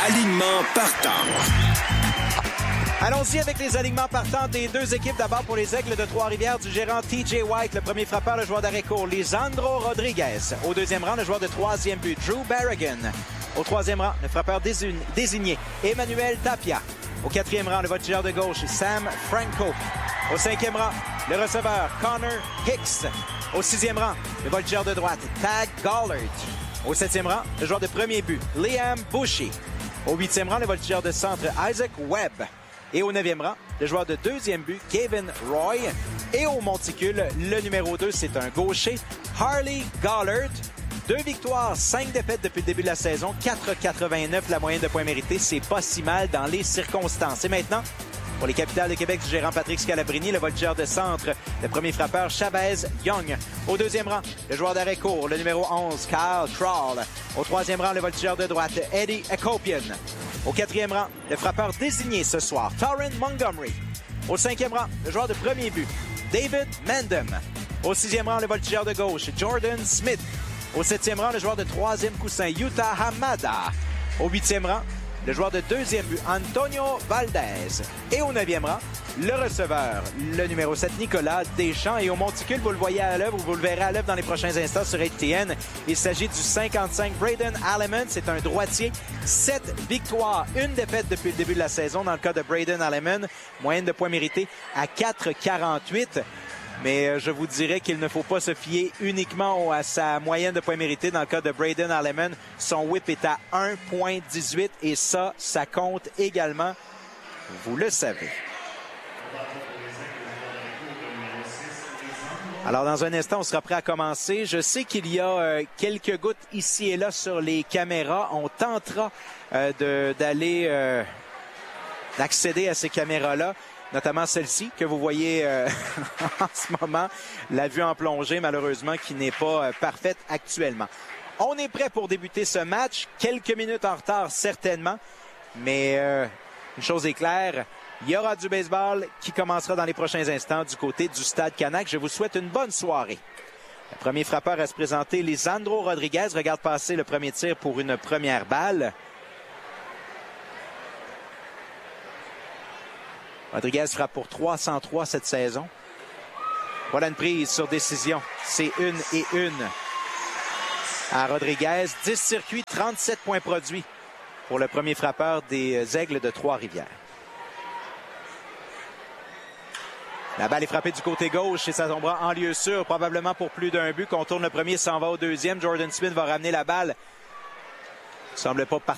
Alignement partant. Allons-y avec les alignements partants des deux équipes. D'abord pour les Aigles de Trois-Rivières du gérant TJ White. Le premier frappeur, le joueur d'arrêt court, Lisandro Rodriguez. Au deuxième rang, le joueur de troisième but, Drew Barragan. Au troisième rang, le frappeur désigné, Emmanuel Tapia. Au quatrième rang, le voltigeur de gauche, Sam Franco. Au cinquième rang, le receveur, Connor Hicks. Au sixième rang, le voltigeur de droite, Tag Gollard. Au septième rang, le joueur de premier but, Liam Bushy. Au huitième rang, le voltigeur de centre, Isaac Webb. Et au 9e rang, le joueur de deuxième but, Kevin Roy. Et au monticule, le numéro 2, c'est un gaucher, Harley Gollard. 2 victoires, 5 défaites depuis le début de la saison, 4,89 la moyenne de points mérités. C'est pas si mal dans les circonstances. Et maintenant, pour les Capitales de Québec du gérant Patrick Scalabrini, le voltigeur de centre, le premier frappeur, Chavez Young. Au deuxième rang, le joueur d'arrêt court, le numéro 11, Kyle Trawl. Au troisième rang, le voltigeur de droite, Eddie Akopian. Au quatrième rang, le frappeur désigné ce soir, Torrin Montgomery. Au cinquième rang, le joueur de premier but, David Mandem. Au sixième rang, le voltigeur de gauche, Jordan Smith. Au septième rang, le joueur de troisième coussin, Yuta Hamada. Au huitième rang, le joueur de deuxième but, Antonio Valdez. Et au neuvième rang, le receveur, le numéro 7, Nicolas Deschamps. Et au monticule, vous le voyez à l'œuvre, vous le verrez à l'œuvre dans les prochains instants sur HTN. Il s'agit du 55 Braden Alleman. C'est un droitier. 7 victoires, 1 défaite depuis le début de la saison dans le cas de Braden Alleman. Moyenne de points mérités à 4,48. Mais je vous dirais qu'il ne faut pas se fier uniquement à sa moyenne de points mérités. Dans le cas de Braden Alleman, son whip est à 1,18 et ça compte également. Vous le savez. Alors, dans un instant, on sera prêt à commencer. Je sais qu'il y a quelques gouttes ici et là sur les caméras. On tentera d'accéder à ces caméras-là, notamment celle-ci que vous voyez en ce moment. La vue en plongée, malheureusement, qui n'est pas parfaite actuellement. On est prêt pour débuter ce match. Quelques minutes en retard, certainement. Mais une chose est claire, il y aura du baseball qui commencera dans les prochains instants du côté du Stade Canac. Je vous souhaite une bonne soirée. Le premier frappeur à se présenter, Lisandro Rodriguez, regarde passer le premier tir pour une première balle. Rodriguez frappe pour 303 cette saison. Voilà une prise sur décision. C'est 1-1 à Rodriguez. 10 circuits, 37 points produits pour le premier frappeur des Aigles de Trois-Rivières. La balle est frappée du côté gauche et ça tombera en lieu sûr, probablement pour plus d'un but. Contourne le premier, s'en va au deuxième. Jordan Smith va ramener la balle. Il semble pas